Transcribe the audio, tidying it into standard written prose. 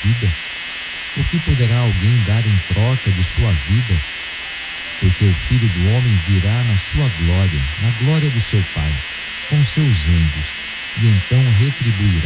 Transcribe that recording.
vida? O que poderá alguém dar em troca de sua vida? Porque o Filho do Homem virá na sua glória, na glória do seu Pai, com seus anjos, e então retribuirá